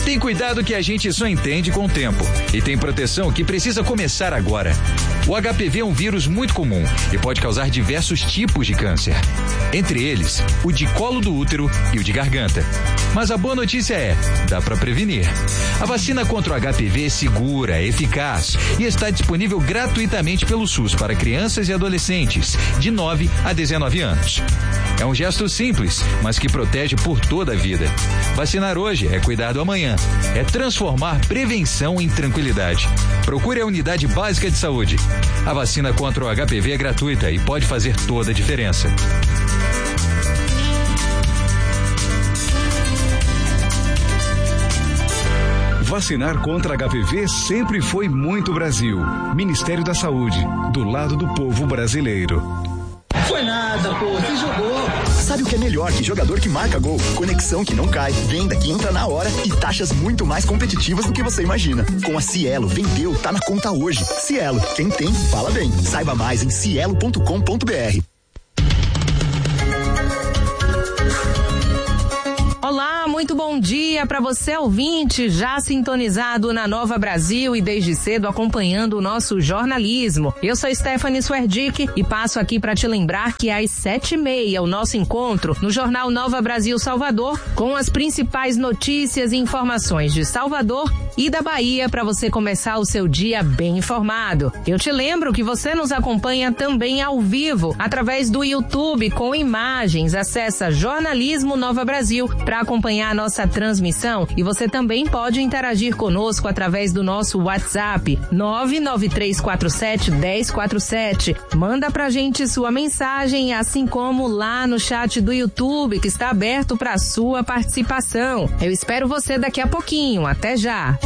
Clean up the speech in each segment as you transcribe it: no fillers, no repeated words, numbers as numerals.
Tem cuidado que a gente só entende com o tempo. E tem proteção que precisa começar agora. O HPV é um vírus muito comum e pode causar diversos tipos de câncer. Entre eles, o de colo do útero e o de garganta. Mas a boa notícia é, dá para prevenir. A vacina contra o HPV é segura, é eficaz e está disponível gratuitamente pelo SUS para crianças e adolescentes de 9 a 19 anos. É um gesto simples, mas que protege por toda a vida. Vacinar hoje é cuidar do amanhã. É transformar prevenção em tranquilidade. Procure a unidade básica de saúde. A vacina contra o HPV é gratuita e pode fazer toda a diferença. Vacinar contra HPV sempre foi muito Brasil. Ministério da Saúde, do lado do povo brasileiro. Foi nada, pô, você jogou. Sabe o que é melhor que jogador que marca gol? Conexão que não cai, venda que entra na hora e taxas muito mais competitivas do que você imagina. Com a Cielo, vendeu, tá na conta hoje. Cielo, quem tem, fala bem. Saiba mais em cielo.com.br. Olá, muito bom dia para você ouvinte, já sintonizado na Nova Brasil e desde cedo acompanhando o nosso jornalismo. Eu sou Stephanie Swerdick e passo aqui para te lembrar que às 7h30 o nosso encontro no Jornal Nova Brasil Salvador com as principais notícias e informações de Salvador e da Bahia para você começar o seu dia bem informado. Eu te lembro que você nos acompanha também ao vivo através do YouTube com imagens. Acessa Jornalismo Nova Brasil para acompanhar a nossa transmissão e você também pode interagir conosco através do nosso WhatsApp 993471047. Manda pra gente sua mensagem, assim como lá no chat do YouTube que está aberto para sua participação. Eu espero você daqui a pouquinho. Até já!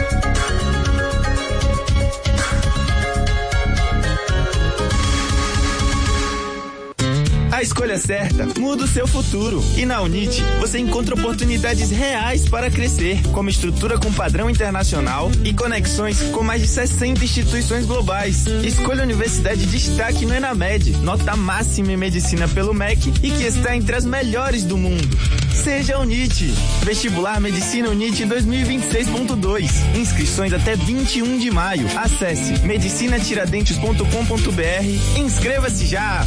A escolha certa muda o seu futuro. E na UNIT, você encontra oportunidades reais para crescer, como estrutura com padrão internacional e conexões com mais de 60 instituições globais. Escolha a Universidade de Destaque no ENAMED, nota máxima em medicina pelo MEC e que está entre as melhores do mundo. Seja UNIT. Vestibular Medicina UNIT 2026.2. Inscrições até 21 de maio. Acesse medicinatiradentes.com.br. Inscreva-se já!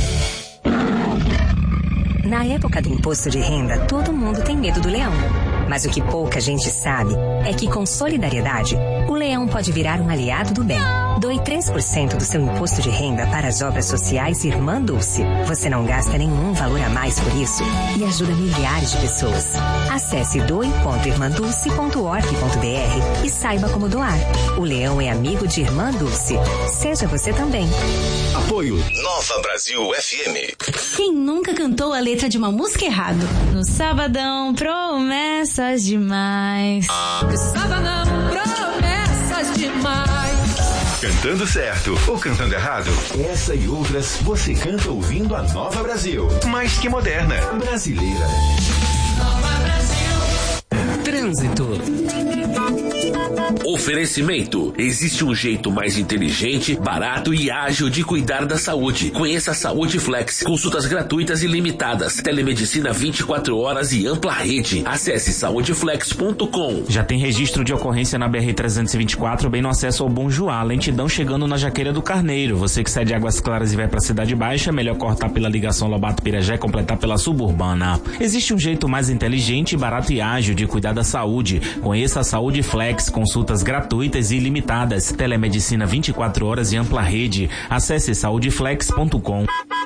Na época do imposto de renda, todo mundo tem medo do leão. Mas o que pouca gente sabe é que com solidariedade, o leão pode virar um aliado do bem. Doe 3% do seu imposto de renda para as obras sociais Irmã Dulce. Você não gasta nenhum valor a mais por isso e ajuda milhares de pessoas. Acesse doe.irmandulce.org.br e saiba como doar. O leão é amigo de Irmã Dulce. Seja você também. Apoio Nova Brasil FM. Quem nunca cantou a letra de uma música errado? No sabadão, promessas demais. No sabadão, promessas demais. Cantando certo ou cantando errado? Essa e outras você canta ouvindo a Nova Brasil. Mais que moderna. Brasileira. Nova Brasil. Trânsito. Oferecimento. Existe um jeito mais inteligente, barato e ágil de cuidar da saúde. Conheça a Saúde Flex. Consultas gratuitas e limitadas. Telemedicina 24 horas e ampla rede. Acesse saudeflex.com. Já tem registro de ocorrência na BR-324, bem no acesso ao Bom Joá. Lentidão chegando na Jaqueira do Carneiro. Você que sai de Águas Claras e vai pra Cidade Baixa, melhor cortar pela ligação Lobato-Pirajá e completar pela Suburbana. Existe um jeito mais inteligente, barato e ágil de cuidar da saúde. Conheça a Saúde Flex. Consultas gratuitas e ilimitadas. Telemedicina 24 horas e ampla rede. Acesse saudeflex.com.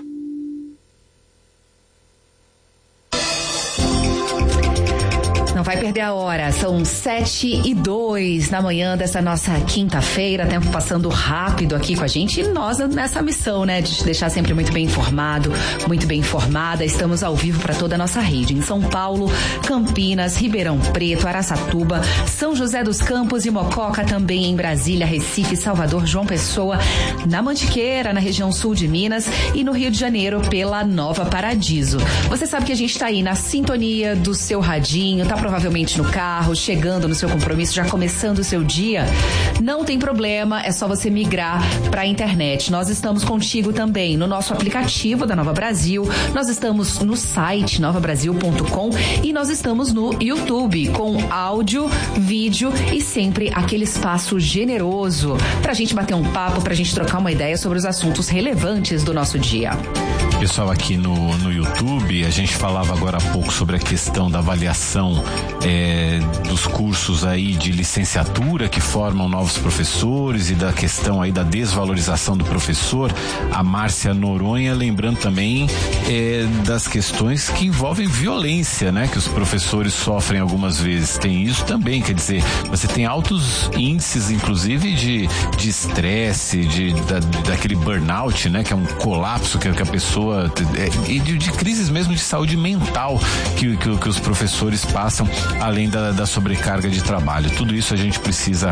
Não vai perder a hora, são 7h02 na manhã dessa nossa quinta-feira, tempo passando rápido aqui com a gente e nós nessa missão, né, de te deixar sempre muito bem informado, muito bem informada. Estamos ao vivo para toda a nossa rede, em São Paulo, Campinas, Ribeirão Preto, Araçatuba, São José dos Campos e Mococa, também em Brasília, Recife, Salvador, João Pessoa, na Mantiqueira, na região sul de Minas e no Rio de Janeiro pela Nova Paradiso. Você sabe que a gente está aí na sintonia do seu radinho, tá provavelmente no carro, chegando no seu compromisso, já começando o seu dia, não tem problema, é só você migrar para a internet. Nós estamos contigo também no nosso aplicativo da Nova Brasil, nós estamos no site novabrasil.com e nós estamos no YouTube com áudio, vídeo e sempre aquele espaço generoso pra gente bater um papo, pra gente trocar uma ideia sobre os assuntos relevantes do nosso dia. Pessoal, aqui no YouTube, a gente falava agora há pouco sobre a questão da avaliação dos cursos aí de licenciatura que formam novos professores e da questão aí da desvalorização do professor. A Márcia Noronha lembrando também das questões que envolvem violência, né? Que os professores sofrem algumas vezes. Tem isso também, quer dizer, você tem altos índices, inclusive, de estresse, daquele burnout, né? Que é um colapso que a pessoa e de crises mesmo de saúde mental que os professores passam, além da sobrecarga de trabalho. Tudo isso a gente precisa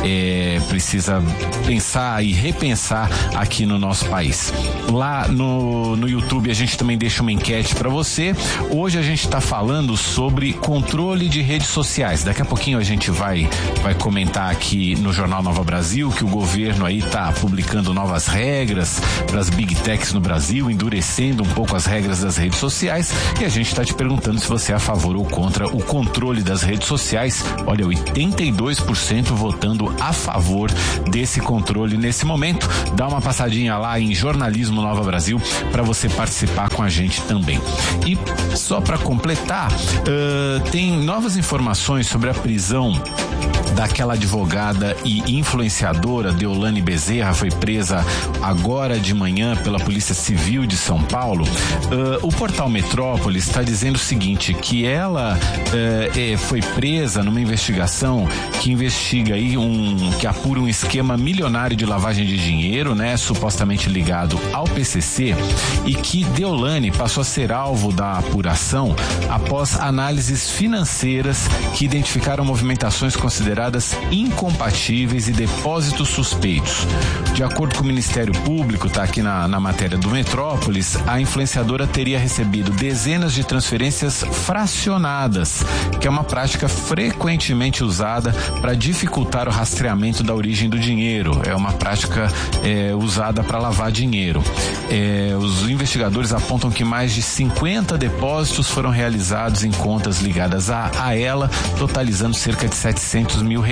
pensar e repensar aqui no nosso país. Lá no YouTube a gente também deixa uma enquete para você. Hoje a gente está falando sobre controle de redes sociais. Daqui a pouquinho a gente vai comentar aqui no Jornal Nova Brasil que o governo aí está publicando novas regras para as Big Techs no Brasil, endurecendo um pouco as regras das redes sociais, e a gente está te perguntando se você é a favor ou contra o controle das redes sociais. Olha, 82% votando a favor desse controle nesse momento. Dá uma passadinha lá em Jornalismo Nova Brasil para você participar com a gente também. E só para completar, tem novas informações sobre a prisão daquela advogada e influenciadora Deolane Bezerra. Foi presa agora de manhã pela Polícia Civil de São Paulo. O portal Metrópolis está dizendo o seguinte, que ela foi presa numa investigação que investiga aí que apura um esquema milionário de lavagem de dinheiro, né, supostamente ligado ao PCC, e que Deolane passou a ser alvo da apuração após análises financeiras que identificaram movimentações consideradas incompatíveis e depósitos suspeitos. De acordo com o Ministério Público, está aqui na matéria do Metrópolis, a influenciadora teria recebido dezenas de transferências fracionadas, que é uma prática frequentemente usada para dificultar o rastreamento da origem do dinheiro. É uma prática usada para lavar dinheiro. Os investigadores apontam que mais de 50 depósitos foram realizados em contas ligadas a ela, totalizando cerca de R$700 mil.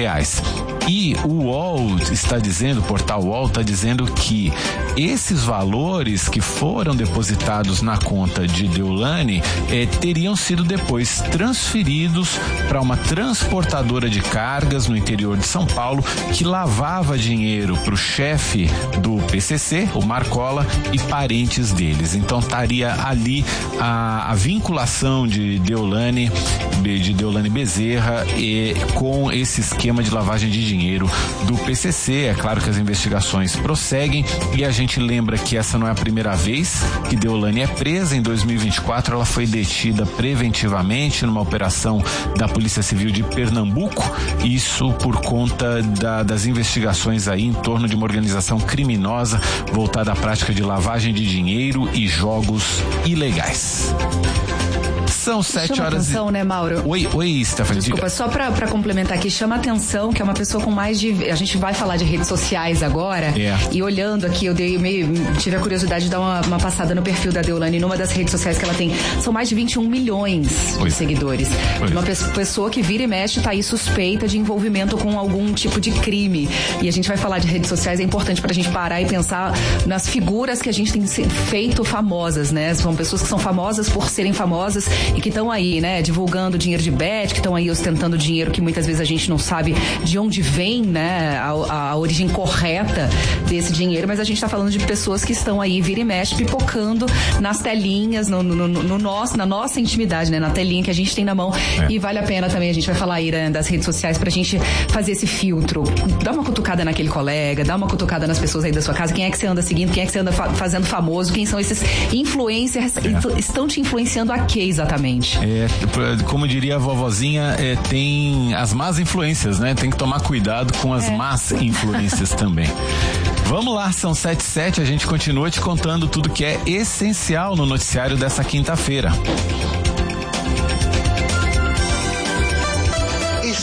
E o UOL está dizendo, o portal UOL está dizendo que esses valores que foram depositados na conta de Deolane teriam sido depois transferidos para uma transportadora de cargas no interior de São Paulo, que lavava dinheiro para o chefe do PCC, o Marcola, e parentes deles. Então estaria ali a vinculação de Deolane Bezerra com esse esquema de lavagem de dinheiro do PCC. É claro que as investigações prosseguem e a gente lembra que essa não é a primeira vez que Deolane é presa. Em 2024 ela foi detida preventivamente numa operação da Polícia Civil de Pernambuco, isso por conta das investigações aí em torno de uma organização criminosa voltada à prática de lavagem de dinheiro e jogos ilegais. São 7 chama horas. Atenção, né, Mauro? Oi, Stephanie. Desculpa, só pra complementar aqui, chama atenção que é uma pessoa com mais de. A gente vai falar de redes sociais agora. E olhando aqui, eu tive a curiosidade de dar uma passada no perfil da Deolane, numa das redes sociais que ela tem. São mais de 21 milhões de seguidores. Uma pessoa que vira e mexe tá aí suspeita de envolvimento com algum tipo de crime. E a gente vai falar de redes sociais, é importante pra gente parar e pensar nas figuras que a gente tem feito famosas, né? São pessoas que são famosas por serem famosas e que estão aí, né, divulgando dinheiro de bet, que estão aí ostentando dinheiro que muitas vezes a gente não sabe de onde vem, né, a origem correta desse dinheiro, mas a gente está falando de pessoas que estão aí, vira e mexe, pipocando nas telinhas, na nossa intimidade, né, na telinha que a gente tem na mão. E vale a pena também, a gente vai falar aí, né, das redes sociais pra gente fazer esse filtro. Dá uma cutucada naquele colega, dá uma cutucada nas pessoas aí da sua casa, quem é que você anda seguindo, quem é que você anda fazendo famoso, quem são esses influencers, estão te influenciando a quê exatamente? Como diria a vovozinha, tem as más influências, né? Tem que tomar cuidado com as más influências também. Vamos lá, são 7h07, a gente continua te contando tudo que é essencial no noticiário dessa quinta-feira.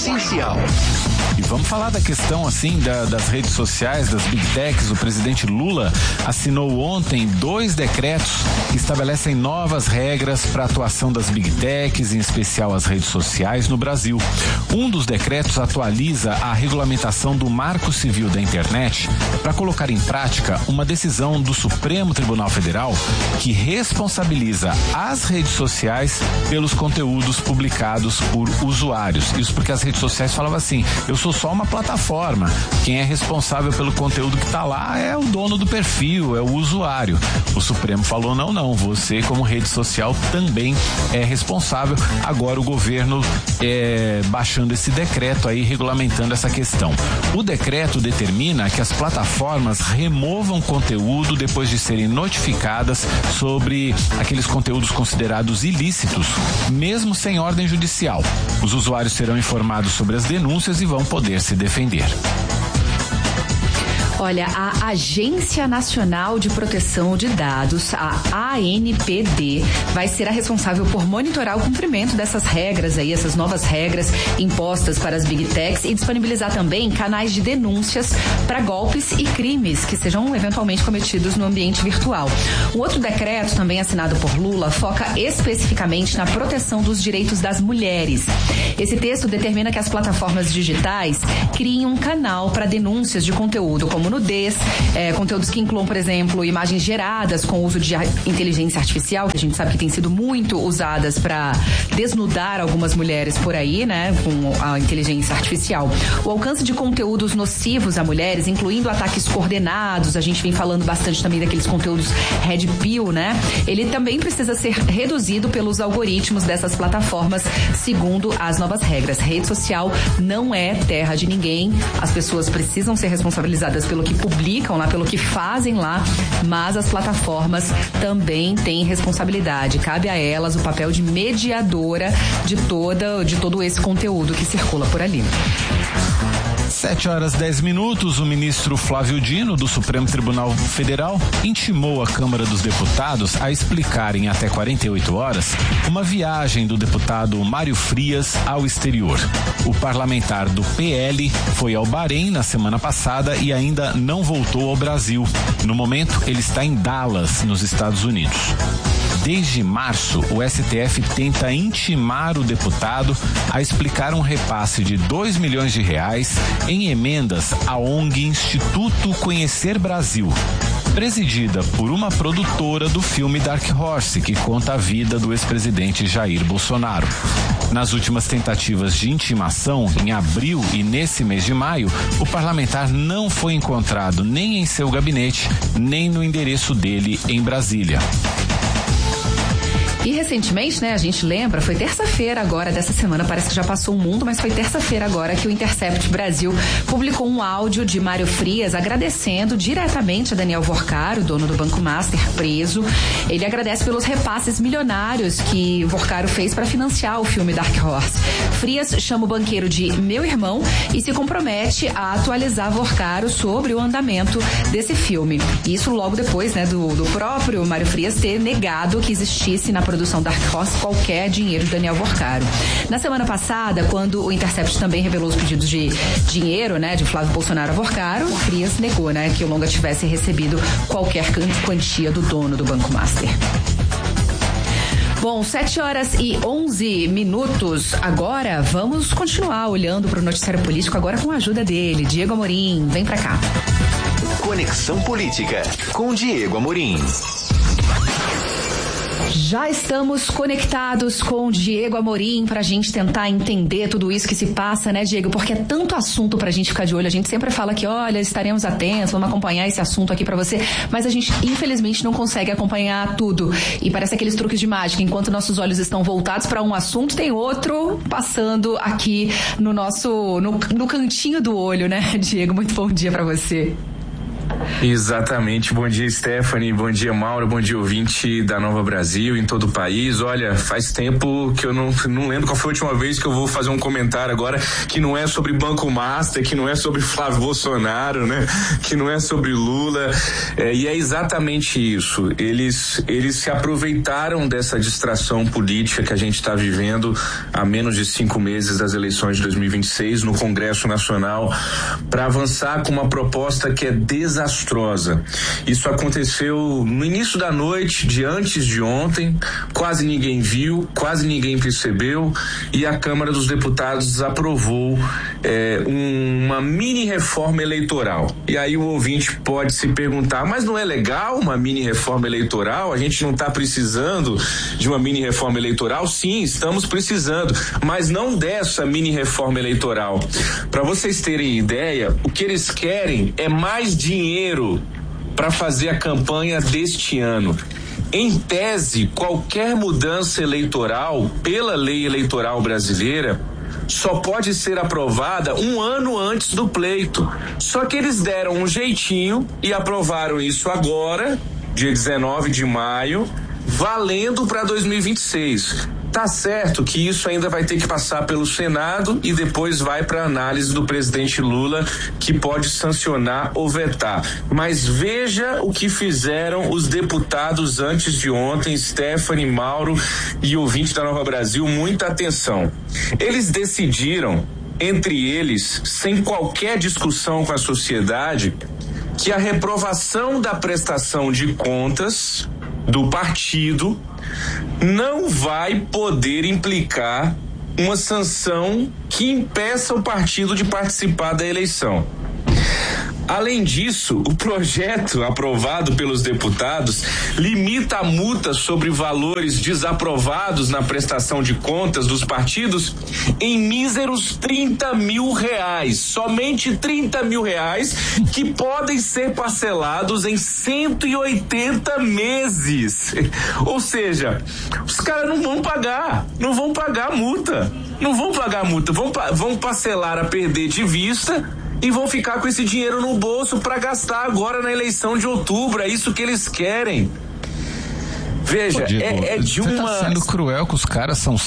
essencial. E vamos falar da questão assim das redes sociais, das Big Techs. O presidente Lula assinou ontem 2 decretos que estabelecem novas regras para a atuação das Big Techs, em especial as redes sociais no Brasil. Um dos decretos atualiza a regulamentação do Marco Civil da Internet para colocar em prática uma decisão do Supremo Tribunal Federal que responsabiliza as redes sociais pelos conteúdos publicados por usuários. Isso porque as redes sociais falavam assim: eu sou só uma plataforma, quem é responsável pelo conteúdo que está lá é o dono do perfil, é o usuário. O Supremo falou não, você como rede social também é responsável. Agora o governo baixando esse decreto aí, regulamentando essa questão. O decreto determina que as plataformas removam conteúdo depois de serem notificadas sobre aqueles conteúdos considerados ilícitos, mesmo sem ordem judicial. Os usuários serão informados sobre as denúncias e vão poder se defender. Olha, a Agência Nacional de Proteção de Dados, a ANPD, vai ser a responsável por monitorar o cumprimento dessas regras aí, essas novas regras impostas para as Big Techs, e disponibilizar também canais de denúncias para golpes e crimes que sejam eventualmente cometidos no ambiente virtual. O outro decreto, também assinado por Lula, foca especificamente na proteção dos direitos das mulheres. Esse texto determina que as plataformas digitais criem um canal para denúncias de conteúdo como nudez, conteúdos que incluam, por exemplo, imagens geradas com o uso de inteligência artificial, que a gente sabe que tem sido muito usadas para desnudar algumas mulheres por aí, né, com a inteligência artificial. O alcance de conteúdos nocivos a mulheres, incluindo ataques coordenados, a gente vem falando bastante também daqueles conteúdos red pill, né? Ele também precisa ser reduzido pelos algoritmos dessas plataformas, segundo as novas regras. Rede social não é terra de ninguém, as pessoas precisam ser responsabilizadas pelo que publicam lá, pelo que fazem lá, mas as plataformas também têm responsabilidade. Cabe a elas o papel de mediadora de todo esse conteúdo que circula por ali. 7h10, o ministro Flávio Dino, do Supremo Tribunal Federal, intimou a Câmara dos Deputados a explicar em até 48 horas uma viagem do deputado Mário Frias ao exterior. O parlamentar do PL foi ao Bahrein na semana passada e ainda não voltou ao Brasil. No momento, ele está em Dallas, nos Estados Unidos. Desde março, o STF tenta intimar o deputado a explicar um repasse de R$2 milhões em emendas à ONG Instituto Conhecer Brasil, presidida por uma produtora do filme Dark Horse, que conta a vida do ex-presidente Jair Bolsonaro. Nas últimas tentativas de intimação, em abril e nesse mês de maio, o parlamentar não foi encontrado nem em seu gabinete, nem no endereço dele em Brasília. E recentemente, né, a gente lembra, foi terça-feira agora dessa semana, parece que já passou o mundo, mas foi terça-feira agora que o Intercept Brasil publicou um áudio de Mário Frias agradecendo diretamente a Daniel Vorcaro, dono do Banco Master, preso. Ele agradece pelos repasses milionários que Vorcaro fez para financiar o filme Dark Horse. Frias chama o banqueiro de meu irmão e se compromete a atualizar Vorcaro sobre o andamento desse filme. Isso logo depois, né, do próprio Mário Frias ter negado que existisse na produção Dark Horse qualquer dinheiro de Daniel Vorcaro. Na semana passada, quando o Intercept também revelou os pedidos de dinheiro, né, de Flávio Bolsonaro a Vorcaro, Frias negou, né, que o longa tivesse recebido qualquer quantia do dono do Banco Master. Bom, 7h11. Agora vamos continuar olhando para o noticiário político, agora com a ajuda dele, Diego Amorim. Vem pra cá. Conexão Política com Diego Amorim. Já estamos conectados com o Diego Amorim pra gente tentar entender tudo isso que se passa, né, Diego? Porque é tanto assunto pra gente ficar de olho. A gente sempre fala que, olha, estaremos atentos, vamos acompanhar esse assunto aqui pra você, mas a gente, infelizmente, não consegue acompanhar tudo. E parece aqueles truques de mágica. Enquanto nossos olhos estão voltados pra um assunto, tem outro passando aqui no cantinho do olho, né, Diego? Muito bom dia pra você. Exatamente, bom dia Stephanie, bom dia Mauro, bom dia ouvinte da Nova Brasil em todo o país. Olha, faz tempo que eu não lembro qual foi a última vez que eu vou fazer um comentário agora que não é sobre Banco Master, que não é sobre Flávio Bolsonaro, né? Que não é sobre Lula, e é exatamente isso, eles se aproveitaram dessa distração política que a gente está vivendo há menos de 5 meses das eleições de 2026 no Congresso Nacional para avançar com uma proposta que é desastrosa. Isso aconteceu no início da noite de antes de ontem, quase ninguém viu, quase ninguém percebeu, e a Câmara dos Deputados aprovou uma mini reforma eleitoral. E aí o ouvinte pode se perguntar, mas não é legal uma mini reforma eleitoral? A gente não está precisando de uma mini reforma eleitoral? Sim, estamos precisando, mas não dessa mini reforma eleitoral. Para vocês terem ideia, o que eles querem é mais dinheiro para fazer a campanha deste ano. Em tese, qualquer mudança eleitoral, pela lei eleitoral brasileira, só pode ser aprovada 1 ano antes do pleito. Só que eles deram um jeitinho e aprovaram isso agora, dia 19 de maio, valendo para 2026. Tá certo que isso ainda vai ter que passar pelo Senado e depois vai para análise do presidente Lula, que pode sancionar ou vetar. Mas veja o que fizeram os deputados antes de ontem, Stephanie, Mauro e ouvinte da Nova Brasil, muita atenção. Eles decidiram, entre eles, sem qualquer discussão com a sociedade, que a reprovação da prestação de contas do partido não vai poder implicar uma sanção que impeça o partido de participar da eleição. Além disso, o projeto aprovado pelos deputados limita a multa sobre valores desaprovados na prestação de contas dos partidos em míseros R$30 mil, somente R$30 mil, que podem ser parcelados em 180 meses. Ou seja, os caras não vão pagar a multa, vão parcelar a perder de vista e vão ficar com esse dinheiro no bolso para gastar agora na eleição de outubro. É isso que eles querem. Veja, Diego, é de você uma... tá sendo cruel que os caras são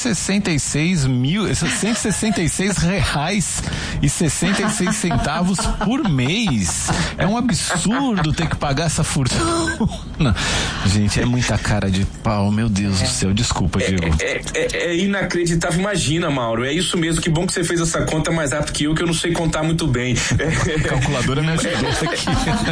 R$166,66 por mês. É um absurdo ter que pagar essa fortuna. Gente, é muita cara de pau, meu Deus do céu. Desculpa, Diego. É inacreditável. Imagina, Mauro, é isso mesmo. Que bom que você fez essa conta mais rápido que eu não sei contar muito bem. A calculadora me ajudou aqui.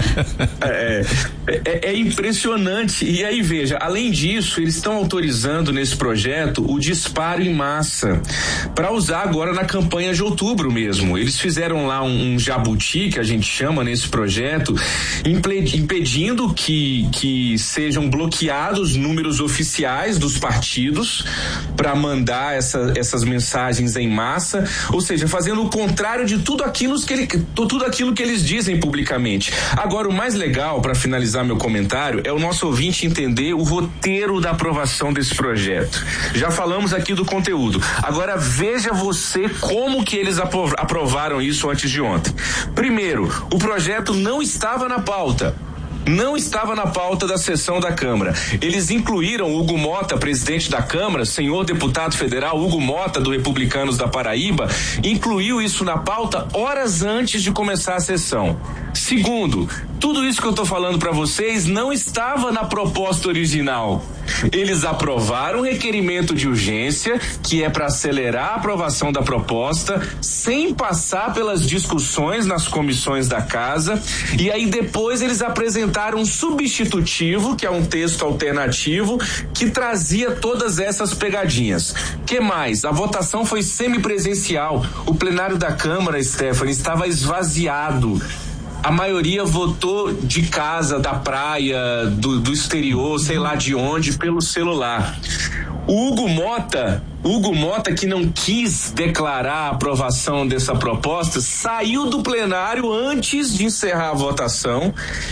É impressionante. E aí, veja, além disso, eles estão autorizando nesse projeto o disparo em massa para usar agora na campanha de outubro mesmo. Eles fizeram lá um jabuti, que a gente chama nesse projeto, impedindo que sejam bloqueados números oficiais dos partidos para mandar essas mensagens em massa, ou seja, fazendo o contrário de tudo aquilo que eles dizem publicamente. Agora, o mais legal, para finalizar meu comentário, é o nosso ouvinte entender o roteiro da aprovação desse projeto. Já falamos aqui do conteúdo. Agora veja você como que eles aprovaram isso antes de ontem. Primeiro, o projeto não estava na pauta. Não estava na pauta da sessão da Câmara. Eles incluíram Hugo Mota, presidente da Câmara, senhor deputado federal Hugo Mota, do Republicanos da Paraíba, incluiu isso na pauta horas antes de começar a sessão. Segundo, tudo isso que eu estou falando para vocês não estava na proposta original. Eles aprovaram um requerimento de urgência, que é para acelerar a aprovação da proposta, sem passar pelas discussões nas comissões da casa, e aí depois eles apresentaram um substitutivo, que é um texto alternativo, que trazia todas essas pegadinhas. Que mais? A votação foi semipresencial. O plenário da Câmara, Stephanie, estava esvaziado. A maioria votou de casa, da praia, do exterior, sei lá de onde, pelo celular. O Hugo Mota, que não quis declarar a aprovação dessa proposta, saiu do plenário antes de encerrar a votação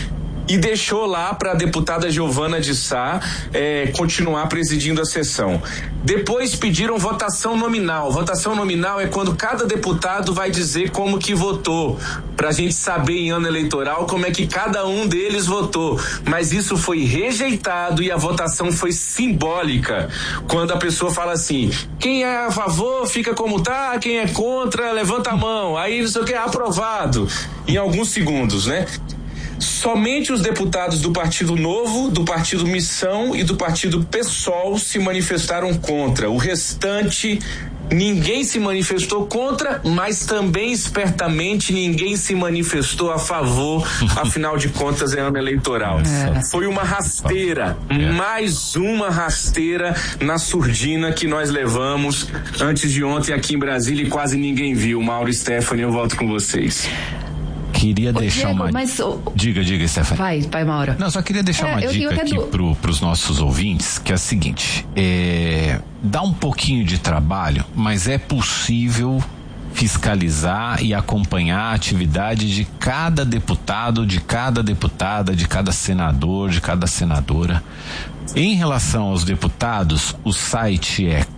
e deixou lá para a deputada Giovana de Sá continuar presidindo a sessão. Depois pediram votação nominal. Votação nominal é quando cada deputado vai dizer como que votou, pra gente saber em ano eleitoral como é que cada um deles votou. Mas isso foi rejeitado e a votação foi simbólica. Quando a pessoa fala assim, quem é a favor fica como tá, quem é contra levanta a mão, aí não sei o que, aprovado, em alguns segundos, né? Somente os deputados do Partido Novo, do Partido Missão e do Partido PSOL se manifestaram contra. O restante, ninguém se manifestou contra, mas também, espertamente, ninguém se manifestou a favor, afinal de contas é ano eleitoral. Foi uma rasteira, mais uma rasteira na surdina que nós levamos antes de ontem aqui em Brasília e quase ninguém viu. Mauro e Stephanie, eu volto com vocês. Queria deixar Diego, uma... mas... Diga, Stephanie. Vai, Mauro. Não, só queria deixar uma dica aqui pros nossos ouvintes, que é a seguinte, dá um pouquinho de trabalho, mas é possível fiscalizar e acompanhar a atividade de cada deputado, de cada deputada, de cada senador, de cada senadora. Em relação aos deputados, o site é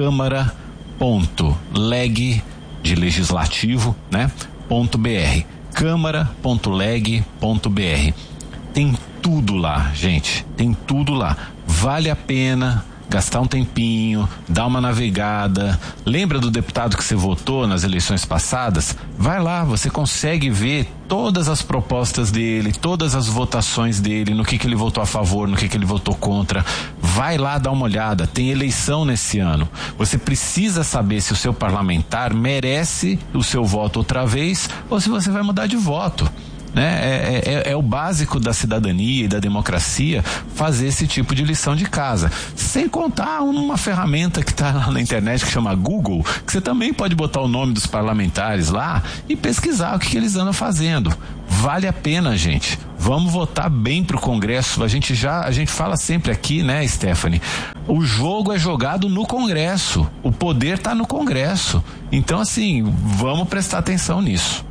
câmara.leg de legislativo, né? .br. câmara.leg.br. Tem tudo lá, gente, tem tudo lá. Vale a pena gastar um tempinho, dar uma navegada. Lembra do deputado que você votou nas eleições passadas? Vai lá, você consegue ver todas as propostas dele, todas as votações dele, no que ele votou a favor, no que ele votou contra. Vai lá dar uma olhada, tem eleição nesse ano. Você precisa saber se o seu parlamentar merece o seu voto outra vez ou se você vai mudar de voto. Né? É o básico da cidadania e da democracia fazer esse tipo de lição de casa. Sem contar uma ferramenta que está lá na internet que chama Google, que você também pode botar o nome dos parlamentares lá e pesquisar o que eles andam fazendo. Vale a pena, gente. Vamos votar bem pro Congresso. A gente fala sempre aqui, né, Stephanie? O jogo é jogado no Congresso. O poder está no Congresso. Então, assim, vamos prestar atenção nisso.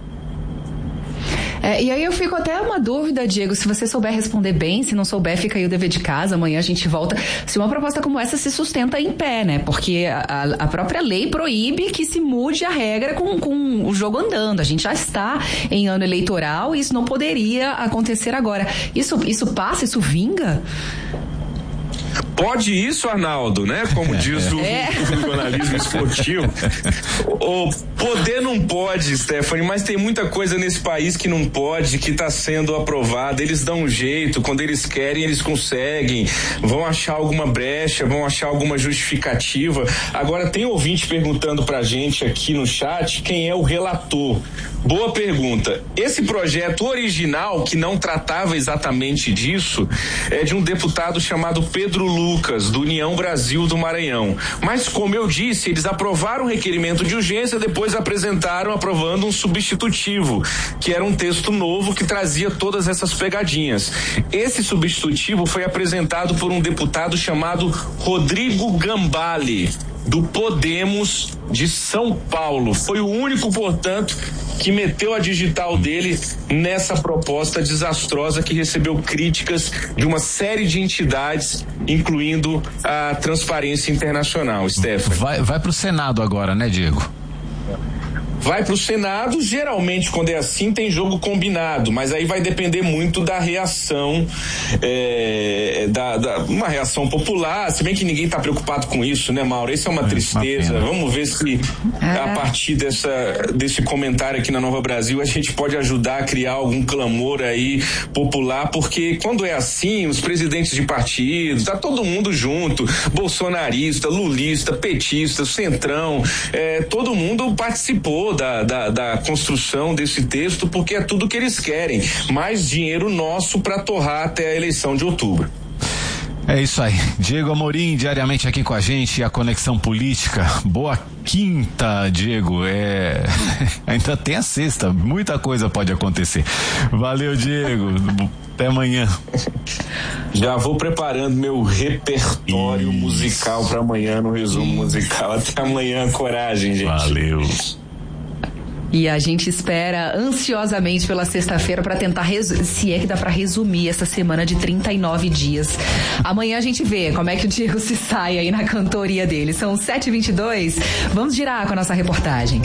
E aí eu fico até uma dúvida, Diego, se você souber responder bem, se não souber, fica aí o dever de casa, amanhã a gente volta. Se uma proposta como essa se sustenta em pé, né? Porque a própria lei proíbe que se mude a regra com o jogo andando. A gente já está em ano eleitoral e isso não poderia acontecer agora. Isso passa, isso vinga? Pode isso, Arnaldo, né? Como diz o jornalismo esportivo. O poder não pode, Stephanie, mas tem muita coisa nesse país que não pode, que está sendo aprovada. Eles dão um jeito, quando eles querem, eles conseguem. Vão achar alguma brecha, vão achar alguma justificativa. Agora, tem ouvinte perguntando pra gente aqui no chat quem é o relator. Boa pergunta. Esse projeto original, que não tratava exatamente disso, é de um deputado chamado Pedro Lucas, do União Brasil do Maranhão. Mas, como eu disse, eles aprovaram o requerimento de urgência, depois apresentaram aprovando um substitutivo, que era um texto novo que trazia todas essas pegadinhas. Esse substitutivo foi apresentado por um deputado chamado Rodrigo Gambale, do Podemos de São Paulo. Foi o único, portanto, que meteu a digital dele nessa proposta desastrosa que recebeu críticas de uma série de entidades, incluindo a Transparência Internacional. Stephanie. Vai pro Senado agora, né, Diego? Vai pro Senado, geralmente quando é assim tem jogo combinado, mas aí vai depender muito da reação, uma reação popular, se bem que ninguém tá preocupado com isso, né, Mauro? Isso é uma tristeza. Vamos ver se a partir desse comentário aqui na Nova Brasil a gente pode ajudar a criar algum clamor aí popular, porque quando é assim, os presidentes de partidos, tá todo mundo junto, bolsonarista, lulista, petista, centrão, todo mundo participou da construção desse texto, porque é tudo que eles querem, mais dinheiro nosso para torrar até a eleição de outubro. É isso aí, Diego Amorim diariamente aqui com a gente, a Conexão Política. Boa quinta, Diego. Ainda tem a sexta, muita coisa pode acontecer. Valeu, Diego, até amanhã. Já vou preparando meu repertório musical para amanhã no resumo musical. Até amanhã, coragem, gente. Valeu. E a gente espera ansiosamente pela sexta-feira para tentar, se é que dá para resumir essa semana de 39 dias. Amanhã a gente vê como é que o Diego se sai aí na cantoria dele. São 7h22. Vamos girar com a nossa reportagem.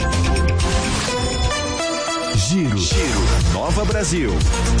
Giro. Nova Brasil.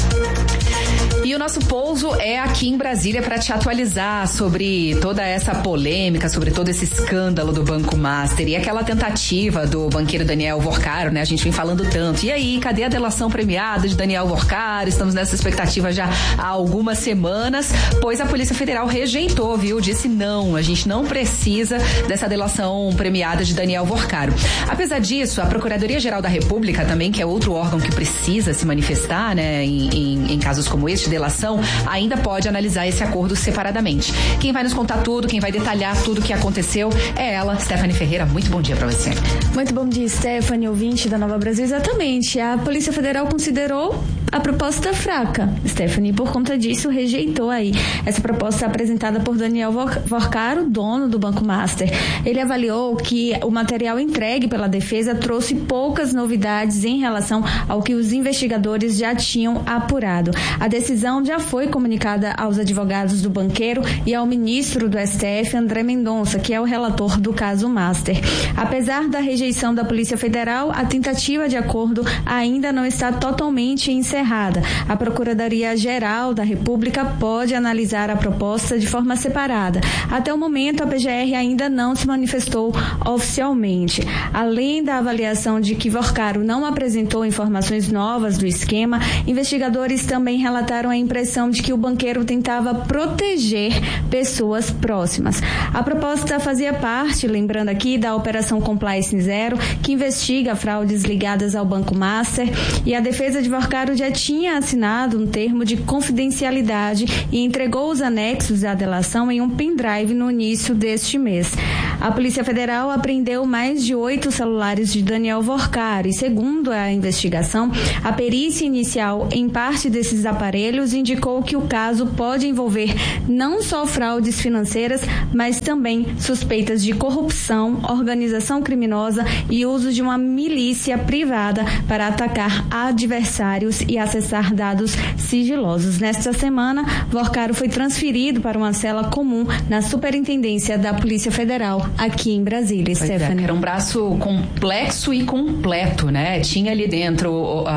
E o nosso pouso é aqui em Brasília para te atualizar sobre toda essa polêmica, sobre todo esse escândalo do Banco Master e aquela tentativa do banqueiro Daniel Worcaro, né? A gente vem falando tanto. E aí, cadê a delação premiada de Daniel Worcaro? Estamos nessa expectativa já há algumas semanas, pois a Polícia Federal rejeitou, viu? Disse não, a gente não precisa dessa delação premiada de Daniel Worcaro. Apesar disso, a Procuradoria-Geral da República também, que é outro órgão que precisa se manifestar, né, em casos como este, delação, ainda pode analisar esse acordo separadamente. Quem vai nos contar tudo, quem vai detalhar tudo o que aconteceu é ela, Stephanie Ferreira. Muito bom dia pra você. Muito bom dia, Stephanie, ouvinte da Nova Brasil. Exatamente, a Polícia Federal considerou a proposta fraca, Stephanie, por conta disso rejeitou aí essa proposta apresentada por Daniel Worcaro, dono do Banco Master. Ele avaliou que o material entregue pela defesa trouxe poucas novidades em relação ao que os investigadores já tinham apurado. A decisão já foi comunicada aos advogados do banqueiro e ao ministro do STF, André Mendonça, que é o relator do caso Master. Apesar da rejeição da Polícia Federal, a tentativa de acordo ainda não está totalmente encerrada. A Procuradoria-Geral da República pode analisar a proposta de forma separada. Até o momento, a PGR ainda não se manifestou oficialmente. Além da avaliação de que Worcaro não apresentou informações novas do esquema, investigadores também relataram a impressão de que o banqueiro tentava proteger pessoas próximas. A proposta fazia parte, lembrando aqui, da Operação Compliance Zero, que investiga fraudes ligadas ao Banco Master, e a defesa de Worcaro já tinha assinado um termo de confidencialidade e entregou os anexos da delação em um pendrive no início deste mês. A Polícia Federal apreendeu mais de 8 celulares de Daniel Worcaro e, segundo a investigação, a perícia inicial em parte desses aparelhos indicou que o caso pode envolver não só fraudes financeiras, mas também suspeitas de corrupção, organização criminosa e uso de uma milícia privada para atacar adversários e acessar dados sigilosos. Nesta semana, Worcaro foi transferido para uma cela comum na Superintendência da Polícia Federal aqui em Brasília. Stephanie. Era um braço complexo e completo, né? Tinha ali dentro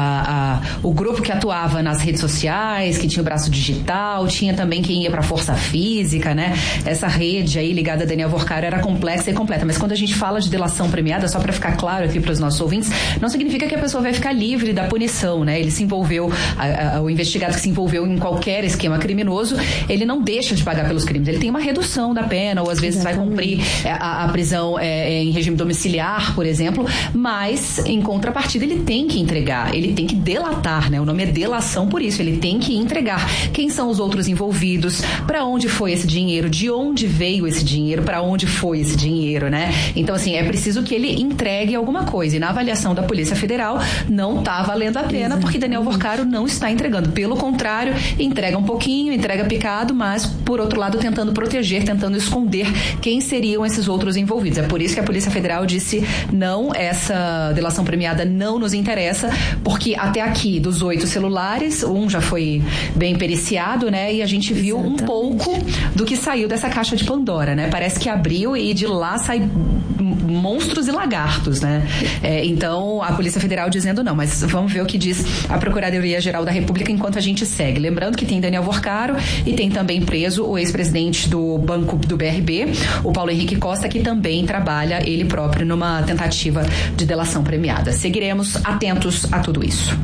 o grupo que atuava nas redes sociais, que tinha o braço digital, tinha também quem ia para a força física, né? Essa rede aí ligada a Daniel Worcaro era complexa e completa. Mas quando a gente fala de delação premiada, só para ficar claro aqui para os nossos ouvintes, não significa que a pessoa vai ficar livre da punição, né? Ele se envolveu, o investigado que se envolveu em qualquer esquema criminoso, ele não deixa de pagar pelos crimes. Ele tem uma redução da pena, ou às vezes vai cumprir a prisão em regime domiciliar, por exemplo, mas em contrapartida ele tem que entregar, ele tem que delatar, né? O nome é delação por isso, ele tem que entregar quem são os outros envolvidos, para onde foi esse dinheiro, de onde veio esse dinheiro, para onde foi esse dinheiro, né? Então, assim, é preciso que ele entregue alguma coisa. E na avaliação da Polícia Federal, não está valendo a pena, porque Daniel Worcaro não está entregando. Pelo contrário, entrega um pouquinho, entrega picado, mas, por outro lado, tentando proteger, tentando esconder quem seriam esses outros envolvidos. É por isso que a Polícia Federal disse não, essa delação premiada não nos interessa, porque até aqui, dos 8 celulares, um já foi bem periciado, né? E a gente viu um pouco do que saiu dessa caixa de Pandora, né? Parece que abriu e de lá sai monstros e lagartos, né? Então, a Polícia Federal dizendo não, mas vamos ver o que diz a Procuradoria-Geral da República enquanto a gente segue. Lembrando que tem Daniel Worcaro e tem também preso o ex-presidente do Banco do BRB, o Paulo Henrique Costa, que também trabalha ele próprio numa tentativa de delação premiada. Seguiremos atentos a tudo isso.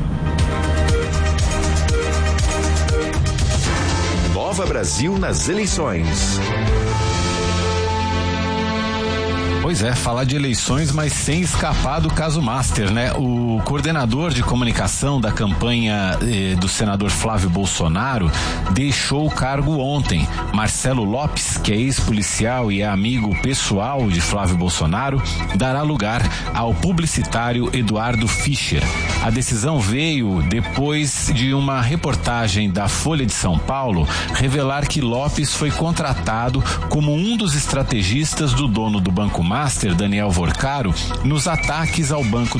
Nova Brasil nas eleições. Pois é, falar de eleições, mas sem escapar do caso Master, né? O coordenador de comunicação da campanha do senador Flávio Bolsonaro deixou o cargo ontem. Marcelo Lopes, que é ex-policial e é amigo pessoal de Flávio Bolsonaro, dará lugar ao publicitário Eduardo Fischer. A decisão veio depois de uma reportagem da Folha de São Paulo revelar que Lopes foi contratado como um dos estrategistas do dono do Banco Master, Daniel Vorcaro, nos ataques ao Banco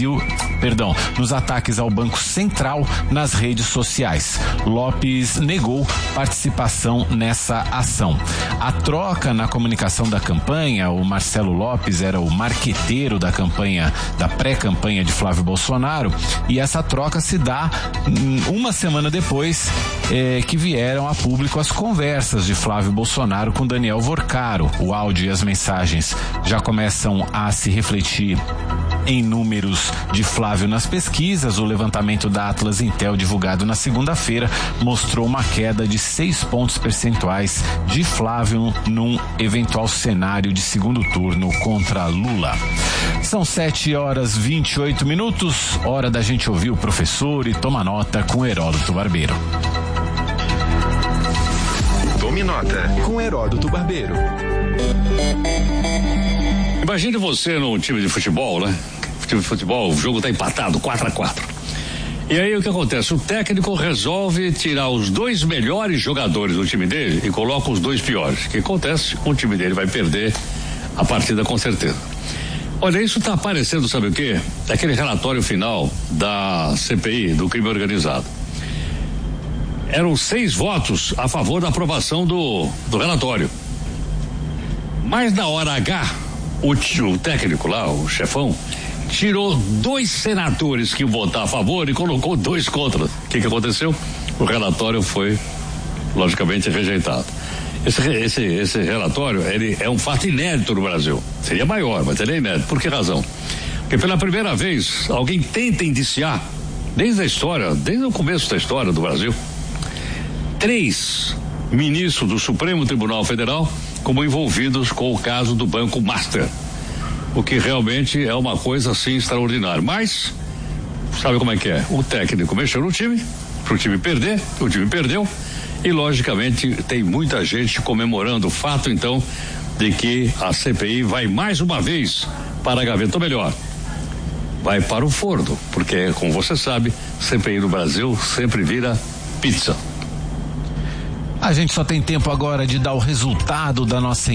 Central nas redes sociais. Lopes negou participação nessa ação. A troca na comunicação da campanha, o Marcelo Lopes era o marqueteiro da pré-campanha de Flávio Bolsonaro, e essa troca se dá uma semana depois que vieram a público as conversas de Flávio Bolsonaro com Daniel Vorcaro. O áudio e as mensagens já começam a se refletir em números de Flávio nas pesquisas. O levantamento da Atlas Intel divulgado na segunda-feira mostrou uma queda de 6 pontos percentuais de Flávio num eventual cenário de segundo turno contra Lula. São 7h28, hora da gente ouvir o professor e toma nota com Heródoto Barbeiro. Tome nota com Heródoto Barbeiro. Imagine você num time de futebol, né? Time de futebol, o jogo tá empatado, 4-4. E aí o que acontece? O técnico resolve tirar os 2 melhores jogadores do time dele e coloca os 2 piores. O que acontece? O time dele vai perder a partida com certeza. Olha, isso tá aparecendo, sabe o quê? Aquele relatório final da CPI, do crime organizado. Eram 6 votos a favor da aprovação do relatório. Mas na hora H, o técnico lá, o chefão, tirou 2 senadores que iam votar a favor e colocou 2 contra. O que aconteceu? O relatório foi, logicamente, rejeitado. Esse relatório, ele é um fato inédito no Brasil. Seria maior, mas ele é inédito. Por que razão? Porque pela primeira vez, alguém tenta indiciar, desde o começo da história do Brasil, 3 ministros do Supremo Tribunal Federal como envolvidos com o caso do Banco Master. O que realmente é uma coisa assim extraordinária. Mas, sabe como é que é? O técnico mexeu no time, pro time perder, o time perdeu, e logicamente tem muita gente comemorando o fato então de que a CPI vai mais uma vez para a gaveta, ou melhor, vai para o forno, porque como você sabe, CPI no Brasil sempre vira pizza. A gente só tem tempo agora de dar o resultado da nossa